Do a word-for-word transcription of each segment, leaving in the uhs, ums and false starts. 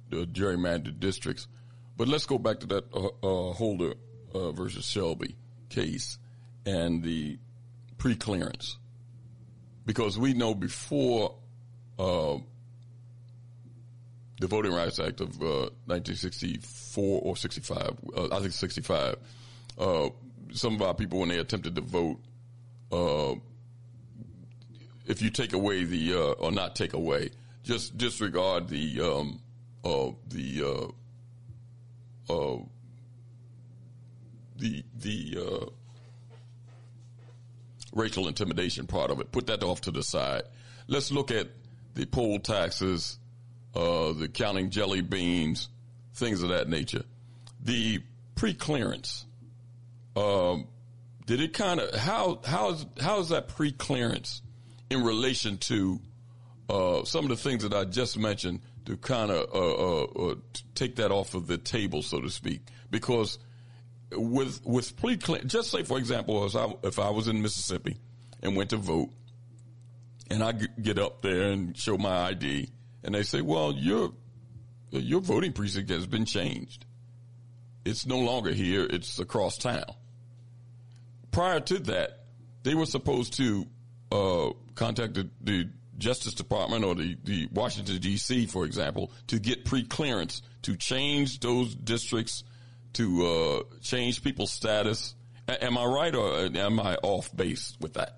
the gerrymandered districts. But let's go back to that uh, uh, Holder uh, versus Shelby case and the pre-clearance, because we know before uh, the Voting Rights Act of uh, nineteen sixty-four or sixty-five, uh, I think sixty-five, uh, some of our people, when they attempted to vote, uh, if you take away the uh, or not take away, just disregard the um, uh, the uh, uh, the the uh, racial intimidation part of it. Put that off to the side. Let's look at the poll taxes, uh, the counting jelly beans, things of that nature. The pre-clearance, um, did it kind of how how is how is that pre-clearance in relation to uh, some of the things that I just mentioned, to kind of uh, uh, uh, take that off of the table, so to speak? Because with with pre-clearance, just say for example, as I, if I was in Mississippi and went to vote, and I get up there and show my I D, and they say, "Well, your your voting precinct has been changed. It's no longer here. It's across town." Prior to that, they were supposed to uh, contact the, the Justice Department or the, the Washington, D C, for example, to get pre-clearance to change those districts, to uh, change people's status. A- am I right, or am I off base with that?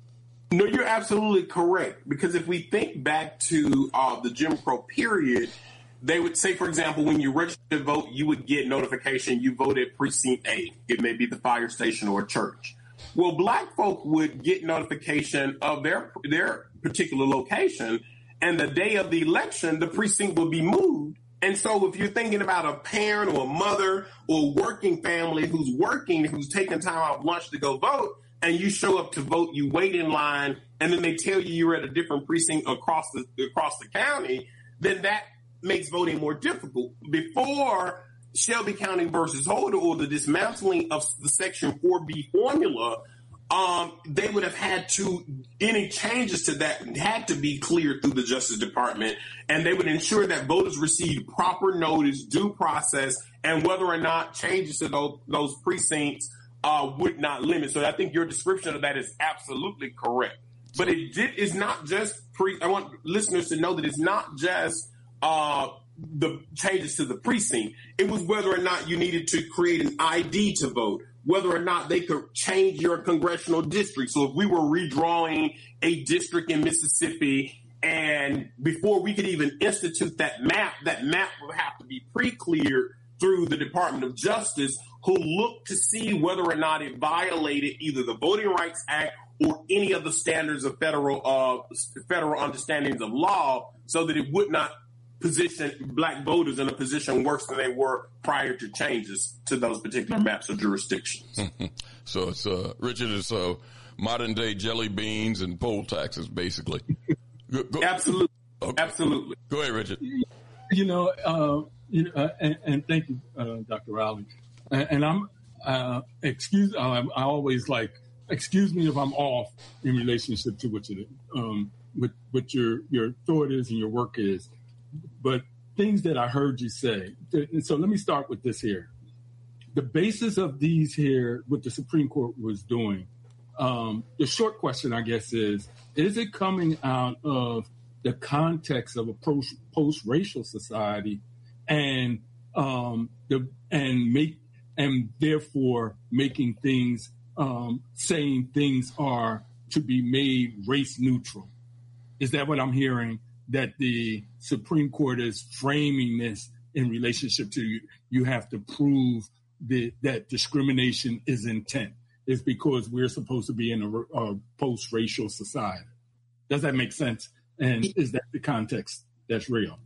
No, you're absolutely correct. Because if we think back to uh, the Jim Crow period, they would say, for example, when you register to vote, you would get notification you voted precinct A. It may be the fire station or a church. Well, black folk would get notification of their their particular location, and the day of the election, the precinct would be moved. And so if you're thinking about a parent or a mother or a working family who's working, who's taking time out of lunch to go vote, and you show up to vote, you wait in line, and then they tell you you're at a different precinct across the across the county, then that makes voting more difficult. Before Shelby County versus Holder, or the dismantling of the Section four B formula, um, they would have had to, any changes to that had to be cleared through the Justice Department, and they would ensure that voters receive proper notice, due process, and whether or not changes to those, those precincts uh, would not limit. So I think your description of that is absolutely correct. But it did, is not just pre, I want listeners to know that it's not just Uh, the changes to the precinct. It was whether or not you needed to create an I D to vote, whether or not they could change your congressional district. So if we were redrawing a district in Mississippi, and before we could even institute that map, that map would have to be pre-cleared through the Department of Justice, who looked to see whether or not it violated either the Voting Rights Act or any of the standards of federal uh, federal understandings of law, so that it would not position black voters in a position worse than they were prior to changes to those particular maps or jurisdictions. So it's, uh, Richard, it's uh, modern day jelly beans and poll taxes, basically. Go, go. Absolutely. Okay. Absolutely. Go ahead, Richard. You know, uh, you know uh, and, and thank you, uh, Doctor Rowley. And, and I'm, uh, excuse, I, I always like, excuse me if I'm off in relationship to what you, um, what, what your, your thought is and your work is. But things that I heard you say. So let me start with this here. The basis of these here, what the Supreme Court was doing, um, the short question, I guess, is, is it coming out of the context of a post, post-racial society and um, the and make and therefore making things, um, saying things are to be made race neutral? Is that what I'm hearing? That the Supreme Court is framing this in relationship to you, you have to prove the, that discrimination is intent. It's because we're supposed to be in a, a post-racial society. Does that make sense? And is that the context that's real?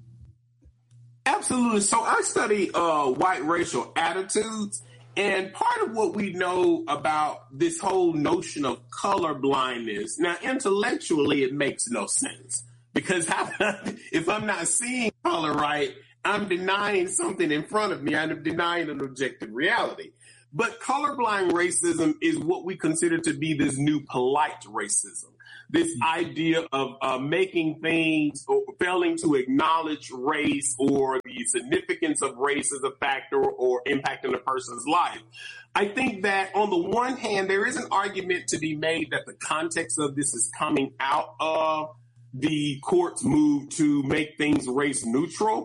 Absolutely. So I study uh, white racial attitudes, and part of what we know about this whole notion of color blindness, now intellectually it makes no sense. Because how, if I'm not seeing color right, I'm denying something in front of me. I'm denying an objective reality. But colorblind racism is what we consider to be this new polite racism. this idea of uh, making things or failing to acknowledge race or the significance of race as a factor or impacting a person's life. I think that on the one hand, there is an argument to be made that the context of this is coming out of the court's move to make things race neutral.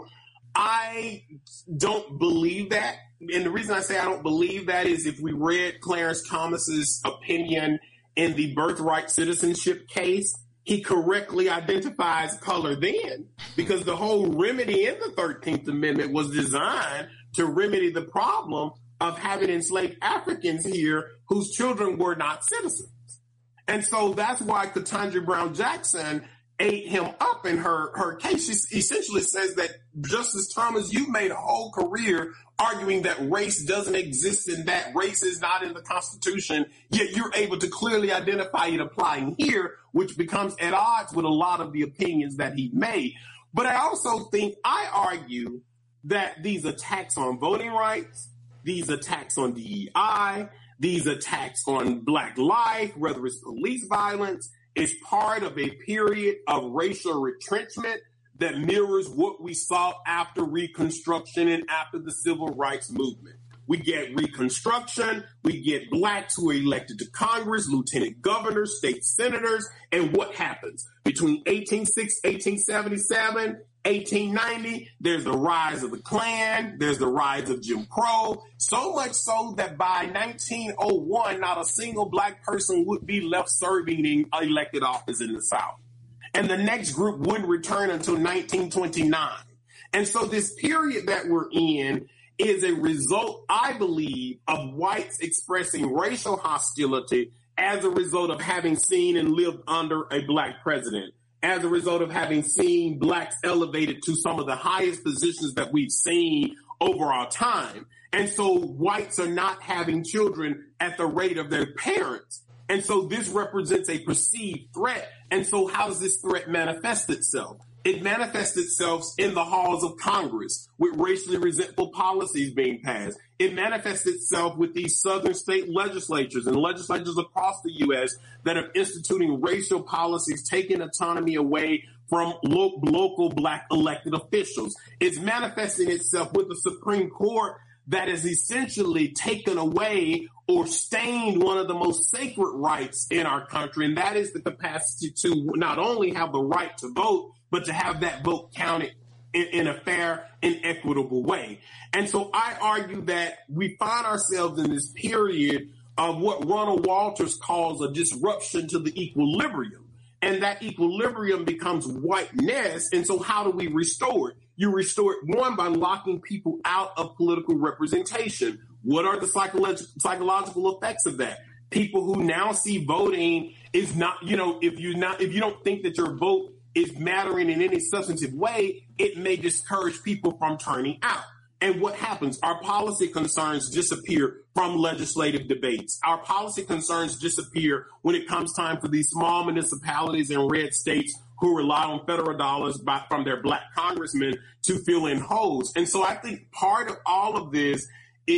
I don't believe that. And the reason I say I don't believe that is if we read Clarence Thomas's opinion in the birthright citizenship case, he correctly identifies color then, because the whole remedy in the thirteenth Amendment was designed to remedy the problem of having enslaved Africans here whose children were not citizens. And so that's why Ketanji Brown Jackson ate him up in her, her case. She essentially says that, Justice Thomas, you made a whole career arguing that race doesn't exist and that race is not in the Constitution, yet you're able to clearly identify it applying here, which becomes at odds with a lot of the opinions that he made. But I also think, I argue that these attacks on voting rights, these attacks on D E I, these attacks on Black life, whether it's police violence, is part of a period of racial retrenchment that mirrors what we saw after Reconstruction and after the Civil Rights Movement. We get Reconstruction, we get Blacks who are elected to Congress, lieutenant governors, state senators, and what happens? Between eighteen seventy-seven, eighteen ninety, there's the rise of the Klan, there's the rise of Jim Crow, so much so that by nineteen oh one, not a single Black person would be left serving in elected office in the South. And the next group wouldn't return until nineteen twenty-nine. And so this period that we're in is a result, I believe, of whites expressing racial hostility as a result of having seen and lived under a Black president, as a result of having seen Blacks elevated to some of the highest positions that we've seen over our time. And so whites are not having children at the rate of their parents. And so this represents a perceived threat. And so how does this threat manifest itself? It manifests itself in the halls of Congress with racially resentful policies being passed. It manifests itself with these southern state legislatures and legislatures across the U S that are instituting racial policies, taking autonomy away from lo- local Black elected officials. It's manifesting itself with the Supreme Court that has essentially taken away or stained one of the most sacred rights in our country, and that is the capacity to not only have the right to vote, but to have that vote counted in, in a fair and equitable way. And so I argue that we find ourselves in this period of what Ronald Walters calls a disruption to the equilibrium. And that equilibrium becomes whiteness. And so how do we restore it? You restore it, one, by locking people out of political representation. What are the psychological psychological effects of that? People who now see voting is not, you know, if you not if you don't think that your vote is mattering in any substantive way, it may discourage people from turning out. And what happens? Our policy concerns disappear from legislative debates. Our policy concerns disappear when it comes time for these small municipalities and red states who rely on federal dollars by, from their Black congressmen to fill in holes. And so I think part of all of this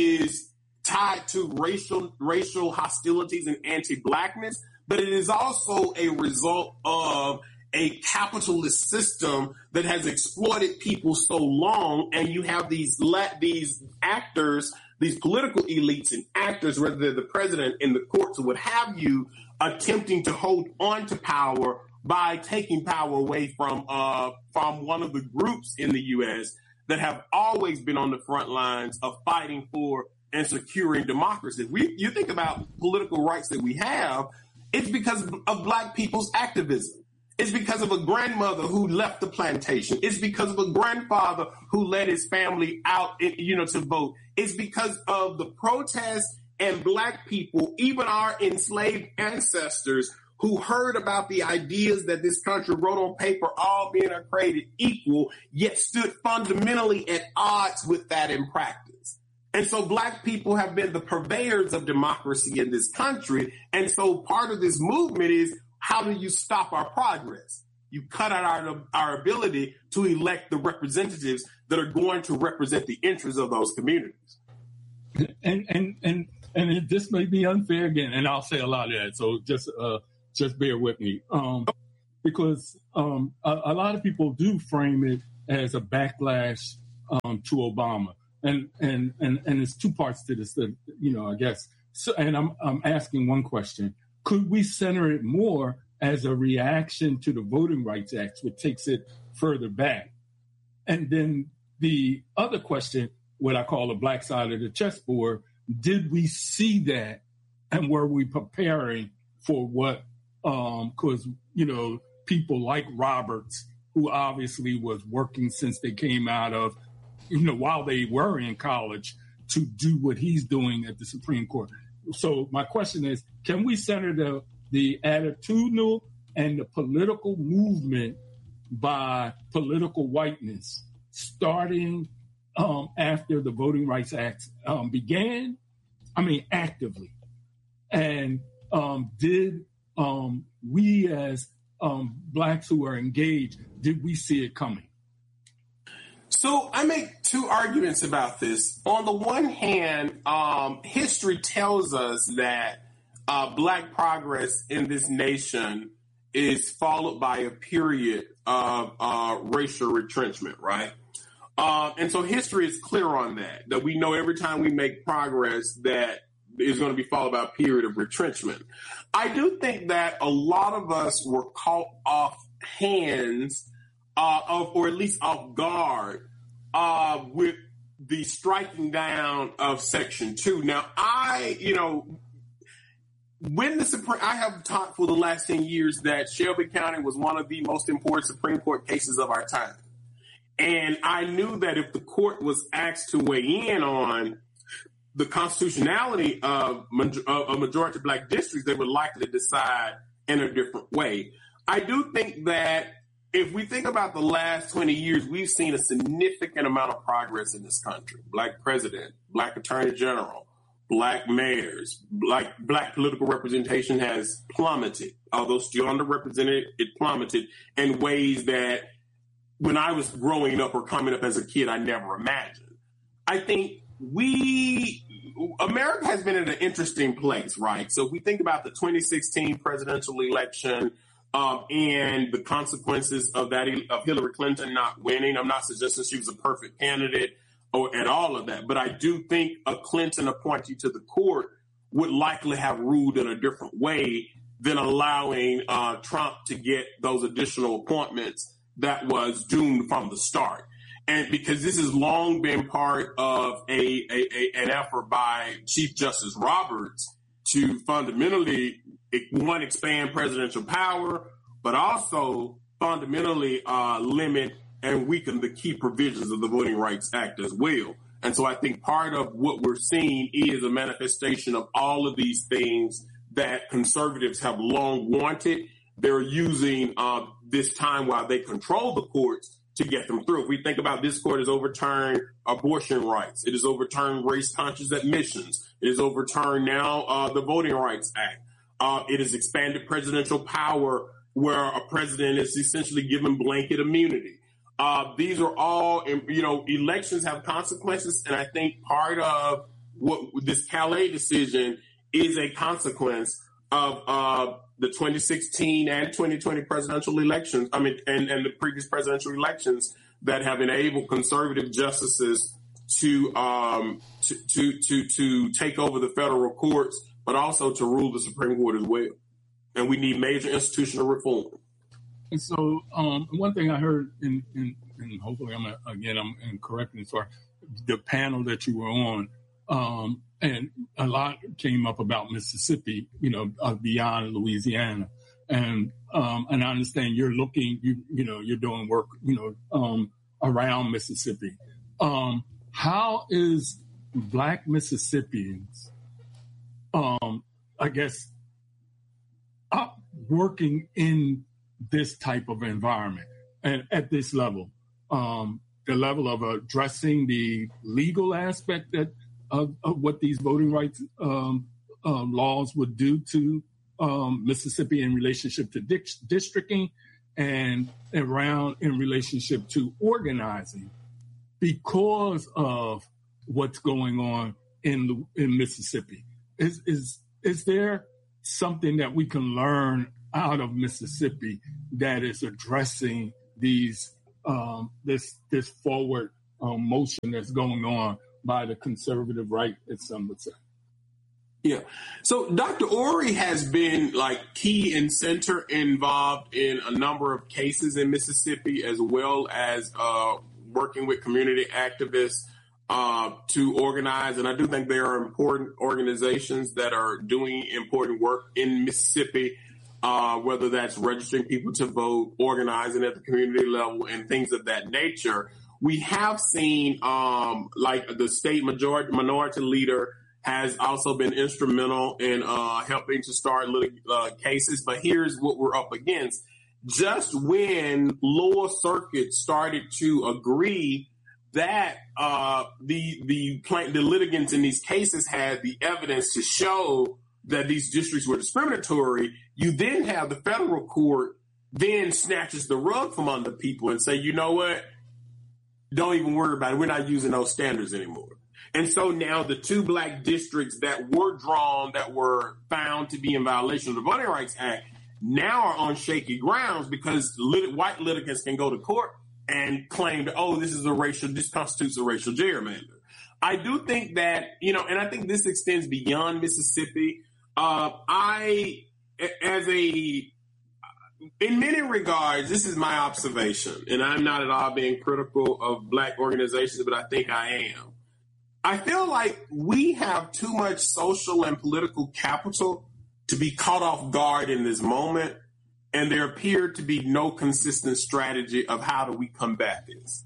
is tied to racial racial hostilities and anti-Blackness, but it is also a result of a capitalist system that has exploited people so long, and you have these these actors, these political elites and actors, whether they're the president and the courts or what have you, attempting to hold on to power by taking power away from uh, from one of the groups in the U S that have always been on the front lines of fighting for and securing democracy. We, you think about political rights that we have, it's because of Black people's activism. It's because of a grandmother who left the plantation. It's because of a grandfather who led his family out, you know, to vote. It's because of the protests and Black people, even our enslaved ancestors, who heard about the ideas that this country wrote on paper, all being created equal, yet stood fundamentally at odds with that in practice. And so Black people have been the purveyors of democracy in this country. And so part of this movement is, how do you stop our progress? You cut out our, our ability to elect the representatives that are going to represent the interests of those communities. And and and and this may be unfair again, and I'll say a lot of that. So just uh, just bear with me, um, because um, a, a lot of people do frame it as a backlash um, to Obama, and and and and there's two parts to this. That, you know, I guess. So, and I'm I'm asking one question: could we center it more as a reaction to the Voting Rights Act, which takes it further back? And then the other question, what I call the black side of the chessboard: did we see that, and were we preparing for what? Because um, you know, people like Roberts, who obviously was working since they came out of, you know, while they were in college, to do what he's doing at the Supreme Court. So my question is, can we center the the attitudinal and the political movement by political whiteness starting um, after the Voting Rights Act um, began? I mean, actively. And um, did um, we as um, blacks who are engaged, did we see it coming? So I make two arguments about this. On the one hand, um, history tells us that uh, black progress in this nation is followed by a period of uh, racial retrenchment, right? Uh, and so history is clear on that, that we know every time we make progress that is going to be followed by a period of retrenchment. I do think that a lot of us were caught off hands uh, of, or at least off guard uh, with the striking down of Section two. Now, I, you know, when the Supreme, I have taught for the last ten years that Shelby County was one of the most important Supreme Court cases of our time. And I knew that if the court was asked to weigh in on the constitutionality of a majority black districts, they would likely decide in a different way. I do think that if we think about the last twenty years, we've seen a significant amount of progress in this country. Black president, black attorney general, black mayors, black, black political representation has plummeted. Although still underrepresented, it plummeted in ways that when I was growing up or coming up as a kid, I never imagined. I think we, America has been in an interesting place, right? So if we think about the twenty sixteen presidential election um, and the consequences of that, of Hillary Clinton not winning, I'm not suggesting she was a perfect candidate or at all of that, but I do think a Clinton appointee to the court would likely have ruled in a different way than allowing uh, Trump to get those additional appointments that was doomed from the start. And because this has long been part of a, a, a an effort by Chief Justice Roberts to fundamentally, one, expand presidential power, but also fundamentally uh, limit and weaken the key provisions of the Voting Rights Act as well. And so I think part of what we're seeing is a manifestation of all of these things that conservatives have long wanted. They're using uh, this time while they control the courts to get them through. If we think about this court has overturned abortion rights, it has overturned race-conscious admissions, it has overturned now uh, the Voting Rights Act. Uh, it has expanded presidential power where a president is essentially given blanket immunity. Uh, these are all, you know, elections have consequences, and I think part of what this Calais decision is a consequence of uh, the twenty sixteen and twenty twenty presidential elections, I mean, and, and the previous presidential elections that have enabled conservative justices to, um, to, to, to, to take over the federal courts, but also to rule the Supreme Court as well. And we need major institutional reform. And so um, one thing I heard, in, in, and hopefully I'm, again, I'm correct as far the panel that you were on, um, and a lot came up about Mississippi, you know, uh, beyond Louisiana. And um, and I understand you're looking, you you know, you're doing work, you know, um, around Mississippi. Um, how is Black Mississippians, um, I guess, up working in this type of environment and at this level, um, the level of addressing the legal aspect that Of, of what these voting rights um, uh, laws would do to um, Mississippi in relationship to di- districting and around in relationship to organizing because of what's going on in the, in Mississippi. Is is is there something that we can learn out of Mississippi that is addressing these um, this this forward um, motion that's going on by the conservative right, as some would say. Yeah. So Doctor Ory has been like key and center involved in a number of cases in Mississippi, as well as uh, working with community activists uh, to organize. And I do think there are important organizations that are doing important work in Mississippi, uh, whether that's registering people to vote, organizing at the community level, and things of that nature. We have seen um, like the state majority minority leader has also been instrumental in uh, helping to start lit- uh, cases. But here's what we're up against. Just when lower circuits started to agree that uh, the the the litigants in these cases had the evidence to show that these districts were discriminatory, you then have the federal court then snatches the rug from under people and say, you know what? Don't even worry about it. We're not using those standards anymore. And so now the two black districts that were drawn, that were found to be in violation of the Voting Rights Act, now are on shaky grounds because lit- white litigants can go to court and claim that, oh, this is a racial, this constitutes a racial gerrymander. I do think that, you know, and I think this extends beyond Mississippi. Uh, I, as a, in many regards, this is my observation, and I'm not at all being critical of black organizations, but I think I am. I feel like we have too much social and political capital to be caught off guard in this moment, and there appeared to be no consistent strategy of how do we combat this.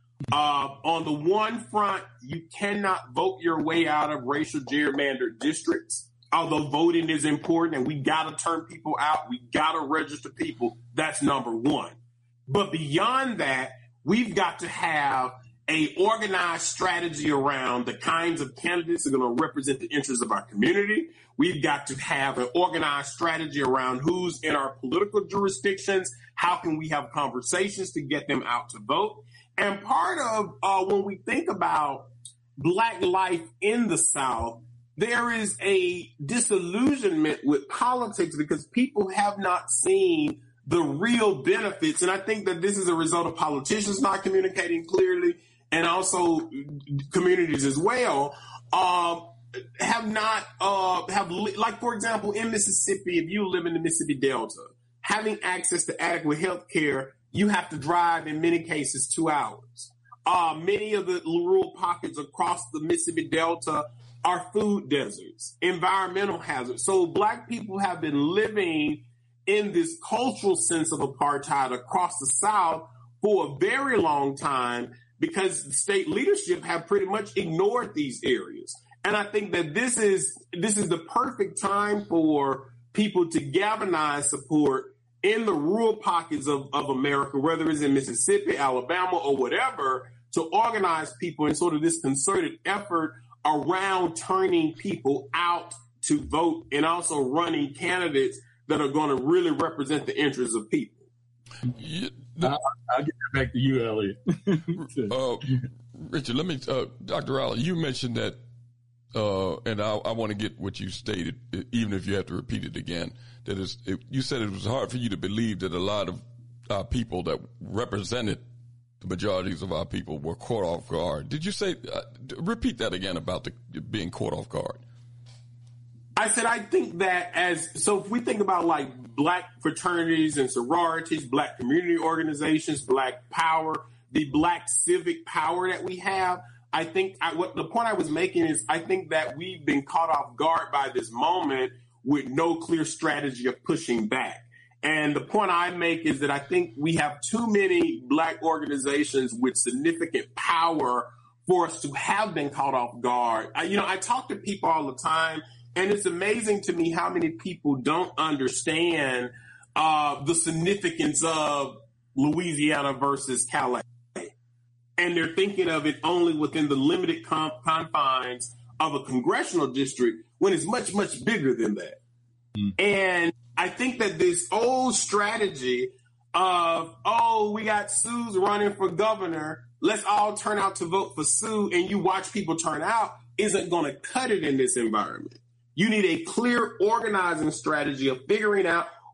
Uh, on the one front, you cannot vote your way out of racial gerrymandered districts, although voting is important and we got to turn people out, we got to register people. That's number one. But beyond that, we've got to have a organized strategy around the kinds of candidates that are going to represent the interests of our community. We've got to have an organized strategy around who's in our political jurisdictions. How can we have conversations to get them out to vote? And part of uh, when we think about black life in the South, there is a disillusionment with politics because people have not seen the real benefits. And I think that this is a result of politicians not communicating clearly, and also communities as well, uh, have not, uh, have li- like, for example, in Mississippi, if you live in the Mississippi Delta, having access to adequate health care, you have to drive, in many cases, two hours. Uh, many of the rural pockets across the Mississippi Delta are food deserts, environmental hazards. So black people have been living in this cultural sense of apartheid across the South for a very long time, because state leadership have pretty much ignored these areas. And I think that this is this is the perfect time for people to galvanize support in the rural pockets of, of America, whether it's in Mississippi, Alabama, or whatever, to organize people in sort of this concerted effort around turning people out to vote and also running candidates that are going to really represent the interests of people. Yeah. I'll, I'll get back to you, Elliot. uh, Richard, let me, uh, Doctor Rowley, you mentioned that, uh, and I, I want to get what you stated, even if you have to repeat it again, that is, it, you said it was hard for you to believe that a lot of our people that represented the majorities of our people were caught off guard. Did you say, uh, repeat that again about the being caught off guard? I said, I think that as, so if we think about like black fraternities and sororities, black community organizations, black power, the black civic power that we have, I think I, what the point I was making is I think that we've been caught off guard by this moment with no clear strategy of pushing back. And the point I make is that I think we have too many black organizations with significant power for us to have been caught off guard. I, you know, I talk to people all the time, and it's amazing to me how many people don't understand uh, the significance of Louisiana versus Calais. And they're thinking of it only within the limited com- confines of a congressional district when it's much, much bigger than that. Mm. And I think that this old strategy of, oh, we got Sue's running for governor, let's all turn out to vote for Sue, and you watch people turn out, isn't going to cut it in this environment. You need a clear organizing strategy of figuring out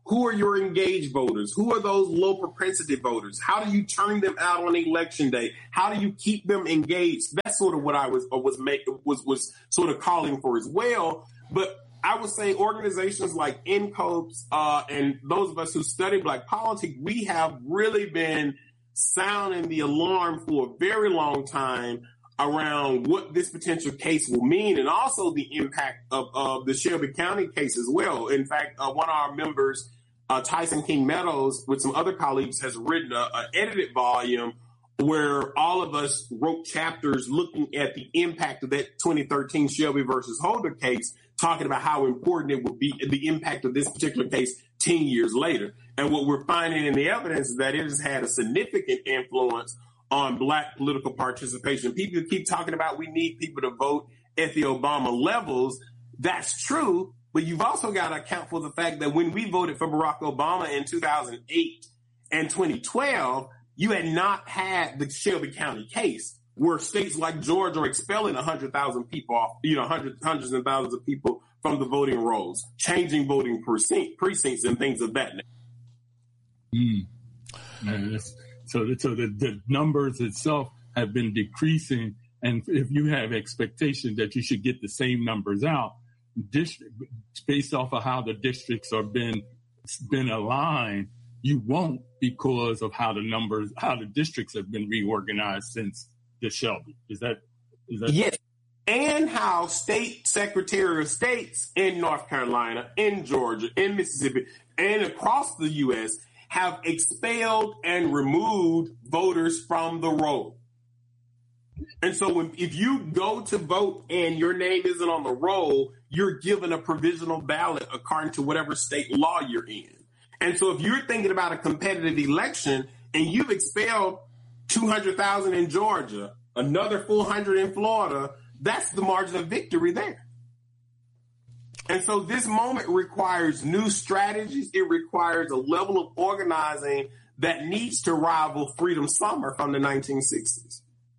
Who are your engaged voters? Who are those low propensity voters? How do you turn them out on election day? How do you keep them engaged? That's sort of what I was was make, was was sort of calling for as well. But I would say organizations like N C O P S uh, and those of us who study Black politics, we have really been sounding the alarm for a very long time around what this potential case will mean, and also the impact of, of the Shelby County case as well. In fact, uh, one of our members, uh, Tyson King Meadows, with some other colleagues, has written an edited volume where all of us wrote chapters looking at the impact of that twenty thirteen Shelby versus Holder case, talking about how important it would be, the impact of this particular case ten years later. And what we're finding in the evidence is that it has had a significant influence on Black political participation. People keep talking about we need people to vote at the Obama levels. That's true, but you've also got to account for the fact that when we voted for Barack Obama in two thousand eight and twenty twelve, you had not had the Shelby County case where states like Georgia are expelling one hundred thousand people off, you know, hundreds, hundreds and thousands of people from the voting rolls, changing voting precinct, precincts and things of that nature. Mm. Man, so the, so the, the numbers itself have been decreasing. And if you have expectation that you should get the same numbers out, district, based off of how the districts are been, been aligned, you won't, because of how the numbers, how the districts have been reorganized since the Shelby. Is that, is that? Yes. And how state secretary of states in North Carolina, in Georgia, in Mississippi, and across the U S have expelled and removed voters from the roll. And so when, if you go to vote and your name isn't on the roll, you're given a provisional ballot according to whatever state law you're in. And so if you're thinking about a competitive election and you've expelled two hundred thousand in Georgia, another four hundred in Florida, that's the margin of victory there. And so this moment requires new strategies. It requires a level of organizing that needs to rival Freedom Summer from the nineteen sixties.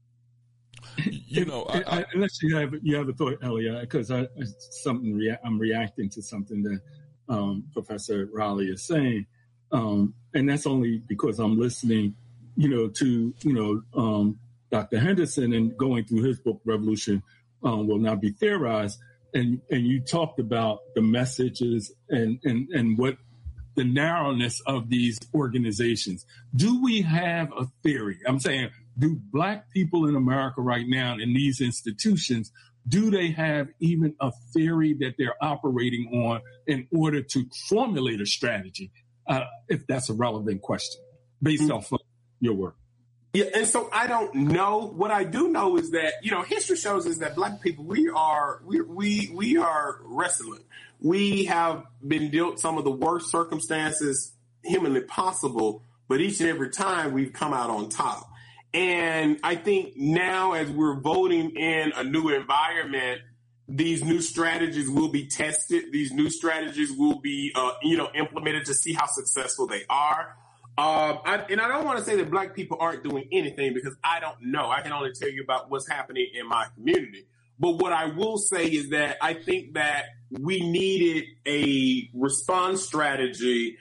You know, I, I, unless you have you have a thought, Elliot, because I something rea- I'm reacting to something that um, Professor Rowley is saying, um, and that's only because I'm listening, you know, to you know um, Doctor Henderson and going through his book Revolution um, Will Not Be Theorized. And and you talked about the messages and, and, and what the narrowness of these organizations. Do we have a theory? I'm saying, do Black people in America right now in these institutions, do they have even a theory that they're operating on in order to formulate a strategy? Uh, if that's a relevant question based mm-hmm. off of your work. Yeah, and so I don't know. What I do know is that, you know, history shows us that Black people, we are we we we are resilient. We have been dealt some of the worst circumstances humanly possible, but each and every time we've come out on top. And I think now as we're voting in a new environment, these new strategies will be tested. These new strategies will be, uh, you know, implemented to see how successful they are. Um, I, and I don't want to say that Black people aren't doing anything because I don't know. I can only tell you about what's happening in my community. But what I will say is that I think that we needed a response strategy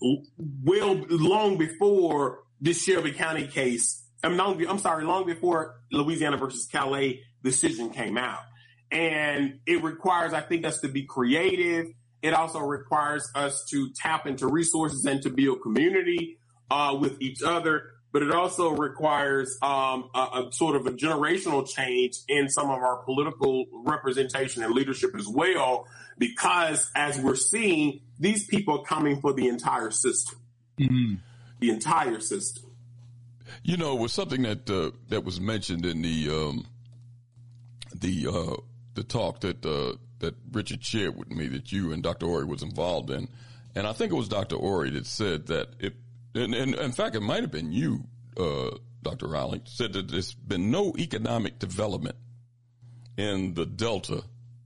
well long before this Shelby County case. I'm, long, I'm sorry, long before Louisiana versus Calais decision came out. And it requires, I think, us to be creative. It also requires us to tap into resources and to build community Uh, with each other, but it also requires um, a, a sort of a generational change in some of our political representation and leadership as well, because as we're seeing, these people are coming for the entire system, mm-hmm. the entire system. You know, it was something that uh, that was mentioned in the um, the uh, the talk that uh, that Richard shared with me that you and Doctor Ori was involved in, and I think it was Doctor Ori that said that if And, and in fact, it might have been you, uh, Doctor Rowley, said that there's been no economic development in the Delta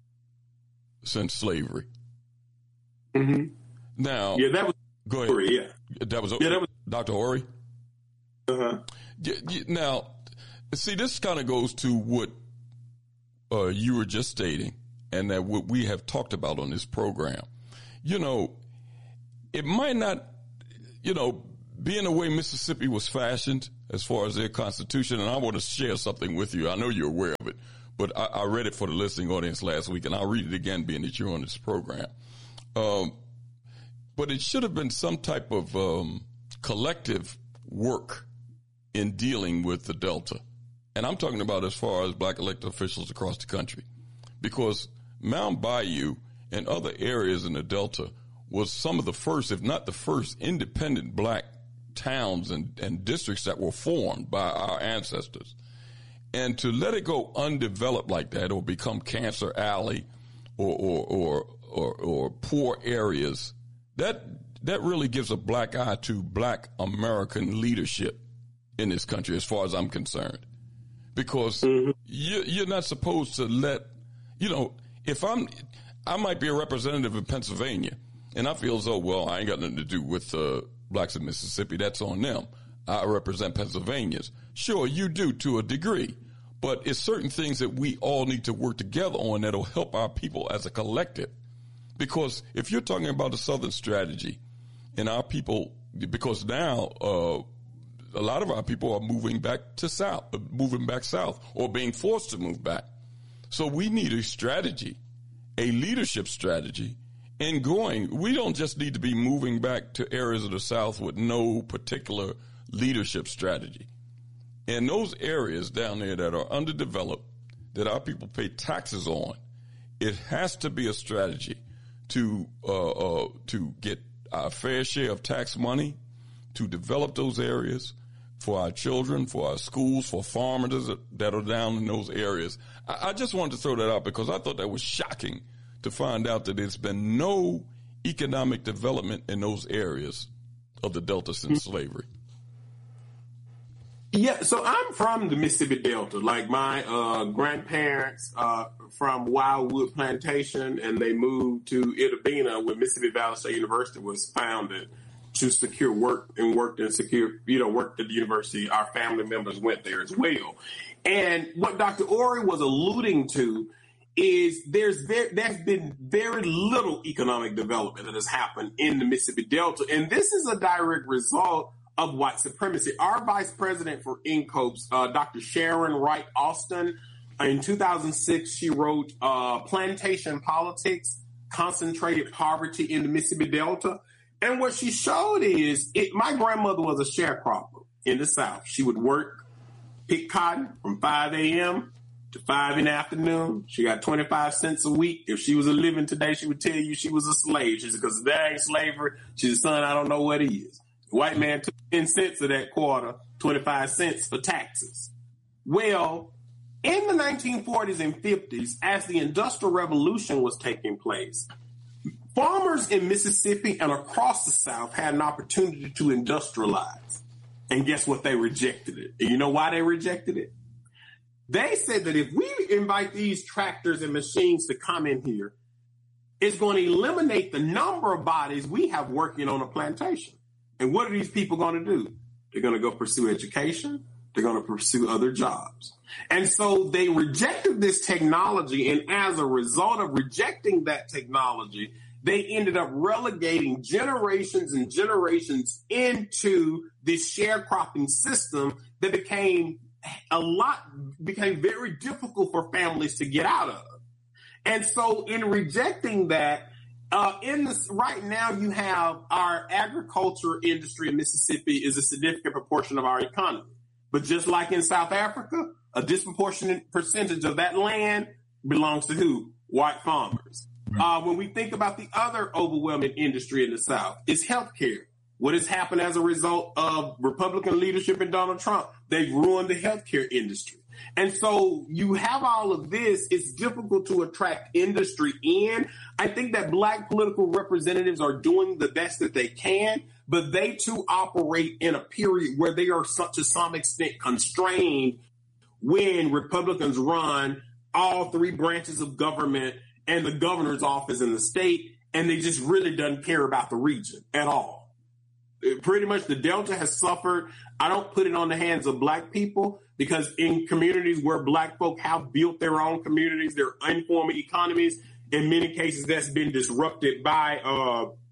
since slavery. Mm-hmm. Now, yeah, that was go ahead. Ori, yeah, that was yeah, that was Doctor Ori. Uh huh. Now, see, this kind of goes to what uh, you were just stating, and that what we have talked about on this program. You know, it might not, you know, being the way Mississippi was fashioned as far as their constitution, and I want to share something with you. I know you're aware of it, but I, I read it for the listening audience last week, and I'll read it again being that you're on this program. Um, but it should have been some type of um, collective work in dealing with the Delta. And I'm talking about as far as black elected officials across the country, because Mound Bayou and other areas in the Delta was some of the first, if not the first, independent black towns and, and districts that were formed by our ancestors. And to let it go undeveloped like that or become Cancer Alley or or or, or, or poor areas, that that really gives a black eye to black American leadership in this country as far as I'm concerned. Because mm-hmm. you, you're not supposed to let, you know, if I'm, I might be a representative in Pennsylvania, and I feel as though, well, I ain't got nothing to do with uh, blacks in Mississippi. That's on them. I represent Pennsylvanians. Sure, you do to a degree, but it's certain things that we all need to work together on that'll help our people as a collective. Because if you're talking about a Southern strategy and our people, because now uh, a lot of our people are moving back to South, moving back South or being forced to move back. So we need a strategy, a leadership strategy in going. We don't just need to be moving back to areas of the South with no particular leadership strategy. In those areas down there that are underdeveloped, that our people pay taxes on, it has to be a strategy to uh, uh, to get our fair share of tax money, to develop those areas for our children, for our schools, for farmers that are down in those areas. I, I just wanted to throw that out because I thought that was shocking to find out that there's been no economic development in those areas of the Delta since mm-hmm. slavery. Yeah, so I'm from the Mississippi Delta. Like my uh, grandparents uh, from Wildwood Plantation, and they moved to Itta Bena when Mississippi Valley State University was founded to secure work and worked and secure, you know, worked at the university. Our family members went there as well. And what Doctor Ori was alluding to is there's very, there's been very little economic development that has happened in the Mississippi Delta. And this is a direct result of white supremacy. Our vice president for N C O P E, uh, Doctor Sharon Wright Austin, in two thousand six, she wrote uh, Plantation Politics, Concentrated Poverty in the Mississippi Delta. And what she showed is, it, my grandmother was a sharecropper in the South. She would work, pick cotton from five a.m. to five in the afternoon. She got twenty-five cents a week. If she was a living today, she would tell you she was a slave. She said, because that ain't slavery. She said, son, I don't know what it is. The white man took ten cents of that quarter, twenty-five cents for taxes. Well, in the nineteen forties and fifties, as the Industrial Revolution was taking place, farmers in Mississippi and across the South had an opportunity to industrialize. And guess what? They rejected it. And you know why they rejected it? They said that if we invite these tractors and machines to come in here, it's going to eliminate the number of bodies we have working on a plantation. And what are these people going to do? They're going to go pursue education. They're going to pursue other jobs. And so they rejected this technology. And as a result of rejecting that technology, they ended up relegating generations and generations into this sharecropping system that became a lot, became very difficult for families to get out of. And so in rejecting that, Uh, in this right now, you have our agriculture industry in Mississippi is a significant proportion of our economy. But just like in South Africa, a disproportionate percentage of that land belongs to who? White farmers. Right. Uh, when we think about the other overwhelming industry in the South, it's healthcare. What has happened as a result of Republican leadership and Donald Trump? They've ruined the healthcare industry. And so you have all of this. It's difficult to attract industry in. I think that black political representatives are doing the best that they can, but they too operate in a period where they are to some extent constrained when Republicans run all three branches of government and the governor's office in the state, and they just really doesn't care about the region at all. It, pretty much the Delta has suffered. I don't put it on the hands of black people, because in communities where black folk have built their own communities, their informal economies, in many cases that's been disrupted by uh,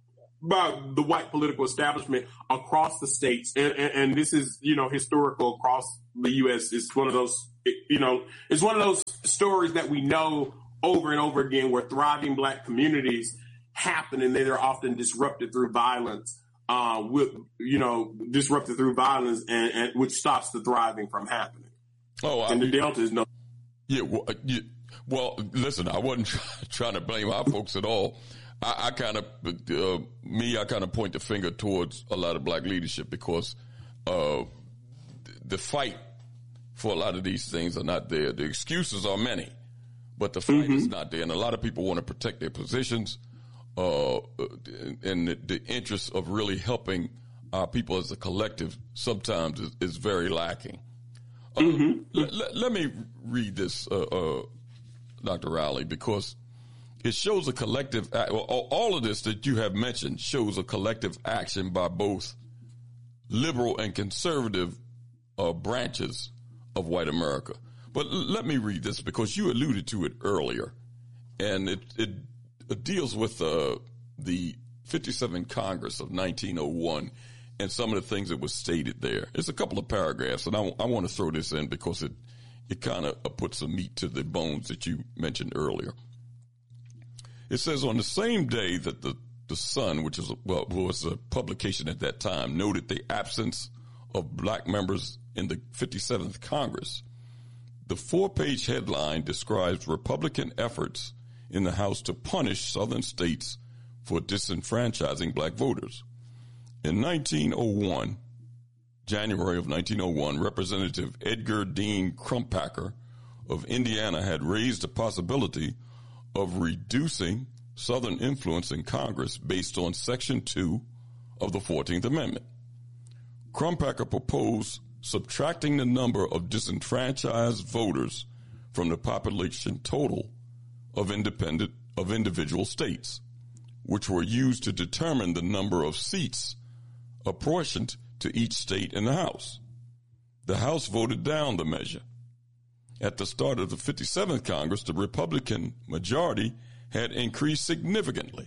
by the white political establishment across the states. And, and, and this is, you know, historical across the U S. It's one of those, you know, it's one of those stories that we know over and over again where thriving black communities happen and they're often disrupted through violence, uh, with, you know, disrupted through violence and, and which stops the thriving from happening. Oh, I and the mean, Delta is no. Yeah. Well, you, well listen, I wasn't try, trying to blame our folks at all. I, I kind of, uh, me, I kind of point the finger towards a lot of black leadership because uh, the fight for a lot of these things are not there. The excuses are many, but the fight mm-hmm. is not there. And a lot of people want to protect their positions uh, and the, the interest of really helping our people as a collective sometimes is, is very lacking. Uh, mm-hmm. l- l- let me read this, uh, uh, Doctor Rowley, because it shows a collective, well, all of this that you have mentioned shows a collective action by both liberal and conservative uh, branches of white America. But l- let me read this because you alluded to it earlier, and it, it, it deals with uh, the fifty-seventh Congress of nineteen oh one and some of the things that was stated there. It's a couple of paragraphs, and I, I want to throw this in because it, it kind of puts some meat to the bones that you mentioned earlier. It says, on the same day that the, the Sun, which is, well, was a publication at that time, noted the absence of black members in the fifty-seventh Congress, the four-page headline describes Republican efforts in the House to punish Southern states for disenfranchising black voters. In nineteen oh one, January of nineteen oh one, Representative Edgar Dean Crumpacker of Indiana had raised the possibility of reducing Southern influence in Congress based on Section two of the fourteenth Amendment. Crumpacker proposed subtracting the number of disenfranchised voters from the population total of independent of individual states, which were used to determine the number of seats apportioned to each state in the House. The House voted down the measure. At the start of the fifty-seventh Congress, the Republican majority had increased significantly,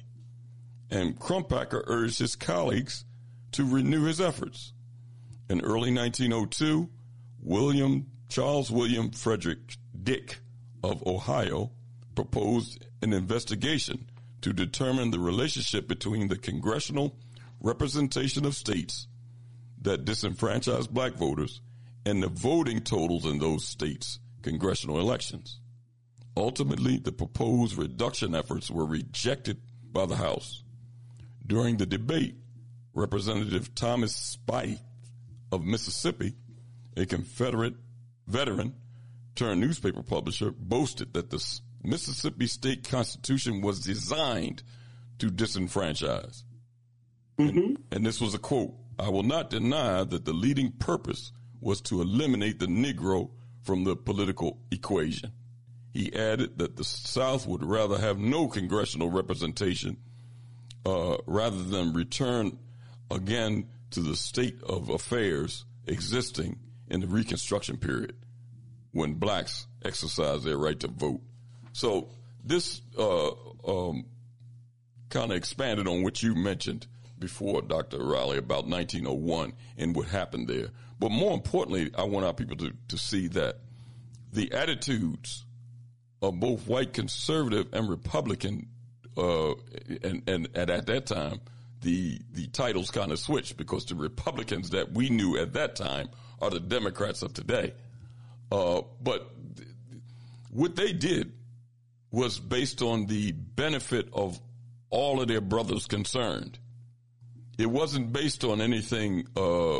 and Crumpacker urged his colleagues to renew his efforts. In early nineteen oh two, William Charles William Frederick Dick of Ohio proposed an investigation to determine the relationship between the congressional representation of states that disenfranchise black voters and the voting totals in those states' congressional elections. Ultimately, the proposed reduction efforts were rejected by the House. During the debate, Representative Thomas Spite of Mississippi, a Confederate veteran turned newspaper publisher, boasted that the Mississippi state constitution was designed to disenfranchise. Mm-hmm. And, and this was a quote, "I will not deny that the leading purpose was to eliminate the Negro from the political equation." He added that the South would rather have no congressional representation uh, rather than return again to the state of affairs existing in the Reconstruction period when blacks exercised their right to vote. So this uh, um, kind of expanded on what you mentioned before, Doctor Rowley, about nineteen oh one and what happened there. But more importantly, I want our people to, to see that the attitudes of both white conservative and Republican, uh, and, and, and at that time, the the titles kind of switched because the Republicans that we knew at that time are the Democrats of today. Uh, but th- what they did was based on the benefit of all of their brothers concerned. It wasn't based on anything uh,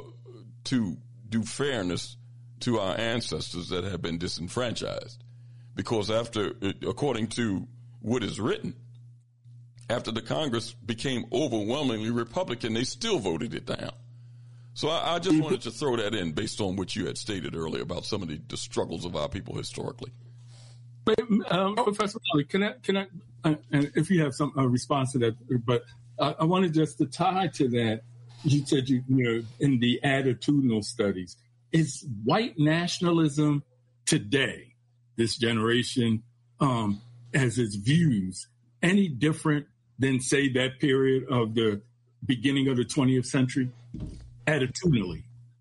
to do fairness to our ancestors that have been disenfranchised. Because after, according to what is written, after the Congress became overwhelmingly Republican, they still voted it down. So I, I just wanted to throw that in based on what you had stated earlier about some of the, the struggles of our people historically. Um, Professor Rowley, can I, can I, uh, and if you have some uh, response to that, but uh, I wanted just to tie to that. You said, you, you know, in the attitudinal studies, is white nationalism today, this generation, um, as its views, any different than, say, that period of the beginning of the twentieth century, attitudinally?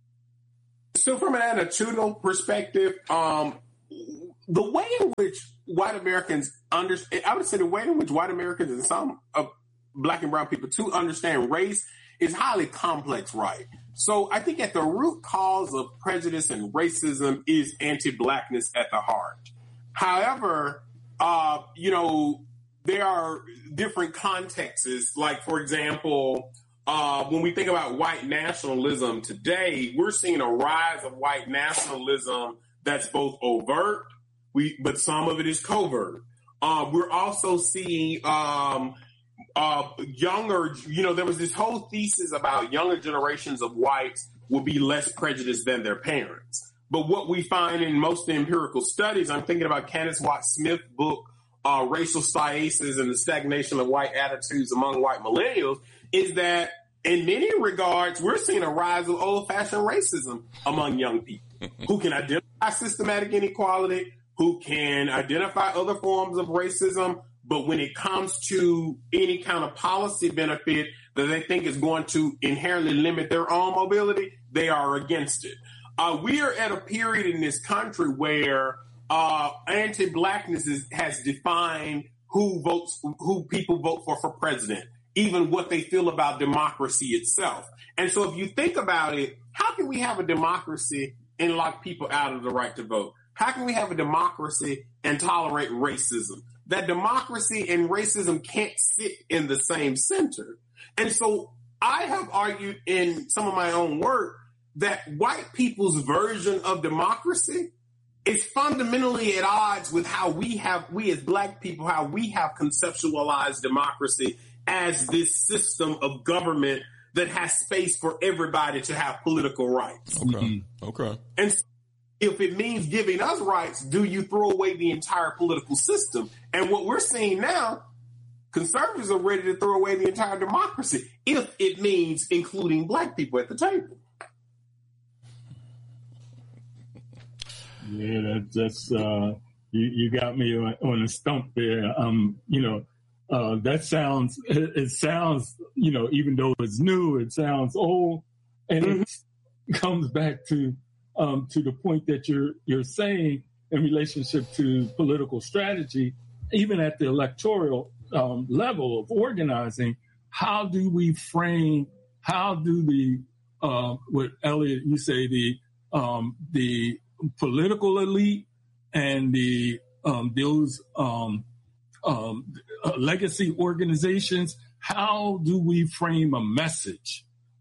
So from an attitudinal perspective, um, the way in which white Americans understand, I would say the way in which white Americans and some of black and brown people to understand race is highly complex, right? So I think at the root cause of prejudice and racism is anti-blackness at the heart. However, uh, you know, there are different contexts. Like, for example, uh, when we think about white nationalism today, we're seeing a rise of white nationalism that's both overt, we, but some of it is covert. Uh, we're also seeing um, uh, younger, you know, there was this whole thesis about younger generations of whites will be less prejudiced than their parents. But what we find in most empirical studies, I'm thinking about Candace Watts Smith's book, uh, Racial Stasis and the Stagnation of White Attitudes Among White Millennials, is that in many regards, we're seeing a rise of old-fashioned racism among young people who can identify systematic inequality, who can identify other forms of racism, but when it comes to any kind of policy benefit that they think is going to inherently limit their own mobility, they are against it. Uh, we are at a period in this country where uh, anti-blackness is, has defined who votes, who people vote for for president, even what they feel about democracy itself. And so if you think about it, how can we have a democracy and lock people out of the right to vote? How can we have a democracy and tolerate racism? That democracy and racism can't sit in the same center. And so I have argued in some of my own work that white people's version of democracy is fundamentally at odds with how we have, we as black people, how we have conceptualized democracy as this system of government that has space for everybody to have political rights. Okay. Mm-hmm. Okay. And so if it means giving us rights, do you throw away the entire political system? And what we're seeing now, conservatives are ready to throw away the entire democracy if it means including black people at the table. Yeah, that, that's uh, you, you got me on, on a stump there. Um, you know, uh, that sounds it, it sounds you know, even though it's new, it sounds old, and mm-hmm. it comes back to um, to the point that you're you're saying in relationship to political strategy, even at the electoral um, level of organizing. How do we frame? How do the uh, what Elliot you say the um, the political elite and the um, those um, um, uh, legacy organizations, how do we frame a message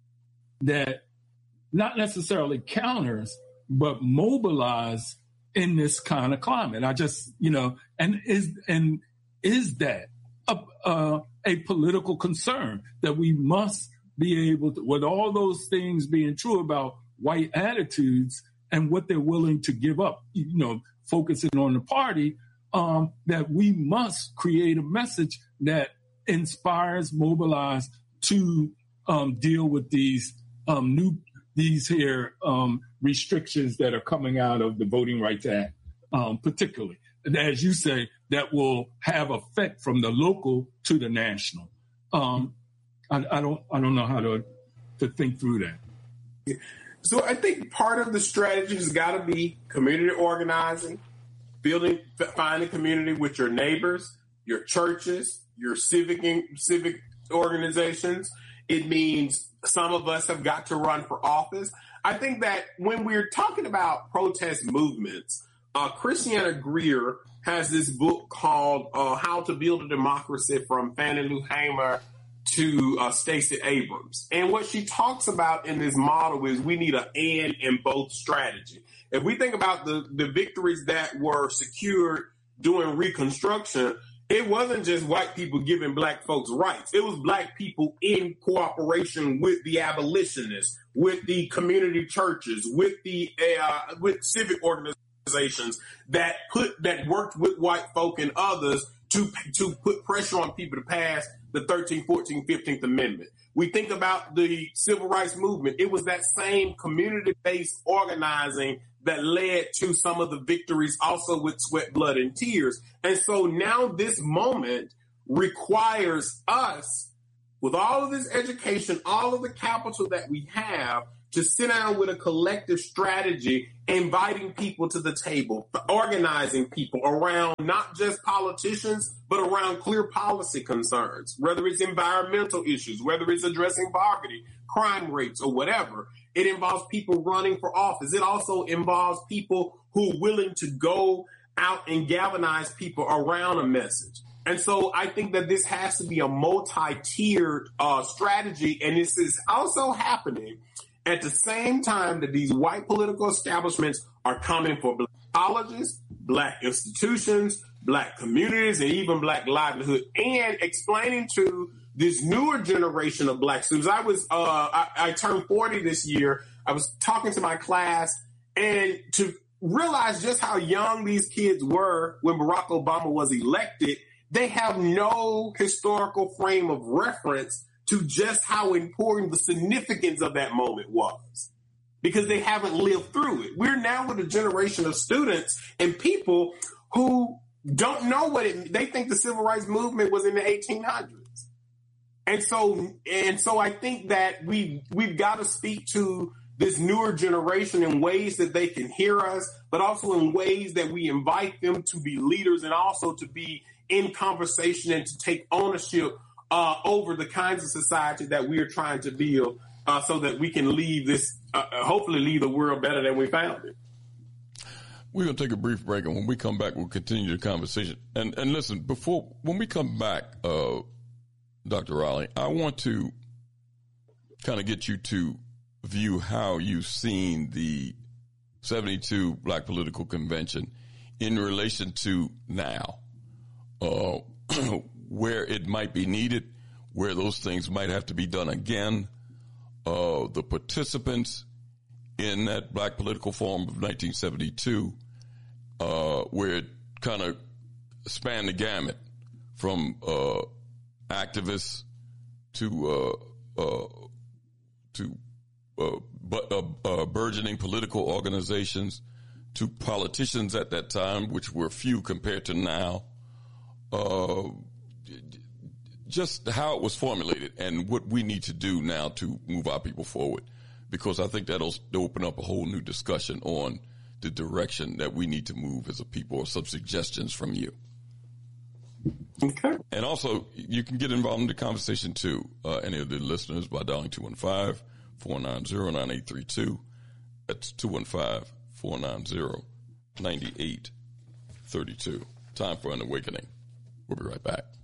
that not necessarily counters, but mobilize in this kind of climate? I just, you know, and is and is that a, uh, a political concern that we must be able to, with all those things being true about white attitudes and what they're willing to give up, you know, focusing on the party, um, that we must create a message that inspires, mobilize to um, deal with these um, new, these here um, restrictions that are coming out of the Voting Rights Act, um, particularly. And as you say, that will have effect from the local to the national. Um, I, I don't, I don't know how to to think through that. So I think part of the strategy has got to be community organizing, building, finding community with your neighbors, your churches, your civic civic organizations. It means some of us have got to run for office. I think that when we're talking about protest movements, uh, Christiana Greer has this book called uh, How to Build a Democracy from Fannie Lou Hamer to uh, Stacey Abrams. And what she talks about in this model is we need an and in both strategy. If we think about the, the victories that were secured during Reconstruction, it wasn't just white people giving black folks rights. It was black people in cooperation with the abolitionists, with the community churches, with the uh, with civic organizations that put that worked with white folk and others to to put pressure on people to pass the thirteenth, fourteenth, fifteenth Amendment. We think about the civil rights movement. It was that same community-based organizing that led to some of the victories also with sweat, blood, and tears. And so now this moment requires us with all of this education, all of the capital that we have, to sit down with a collective strategy, inviting people to the table, organizing people around not just politicians, but around clear policy concerns, whether it's environmental issues, whether it's addressing poverty, crime rates, or whatever. It involves people running for office. It also involves people who are willing to go out and galvanize people around a message. And so I think that this has to be a multi-tiered uh, strategy. And this is also happening at the same time that these white political establishments are coming for black colleges, black institutions, black communities, and even black livelihood, and explaining to this newer generation of black students. I was, uh, I, I turned forty this year. I was talking to my class, and to realize just how young these kids were when Barack Obama was elected, they have no historical frame of reference to just how important the significance of that moment was, because they haven't lived through it. We're now with a generation of students and people who don't know what it, they think the civil rights movement was in the eighteen hundreds. And so, and so I think that we, we've got to speak to this newer generation in ways that they can hear us, but also in ways that we invite them to be leaders and also to be in conversation and to take ownership uh, over the kinds of society that we are trying to build, uh, so that we can leave this, uh, hopefully leave the world better than we found it. We're going to take a brief break, and when we come back, we'll continue the conversation. And and listen, before when we come back, uh, Doctor Riley, I want to kind of get you to view how you've seen the seventy-two Black Political Convention in relation to now, uh, where it might be needed, where those things might have to be done again. Uh, the participants in that Black Political Forum of nineteen seventy-two, uh, where it kind of spanned the gamut from uh, activists to uh, uh, to uh, but, uh, uh, burgeoning political organizations, to politicians at that time, which were few compared to now. Uh, just how it was formulated and what we need to do now to move our people forward, because I think that'll open up a whole new discussion on the direction that we need to move as a people, or some suggestions from you. Okay. And also, you can get involved in the conversation too, uh, any of the listeners, by dialing two one five, four nine zero, nine eight three two. That's two one five, four nine zero, nine eight three two. Time for an awakening. We'll be right back.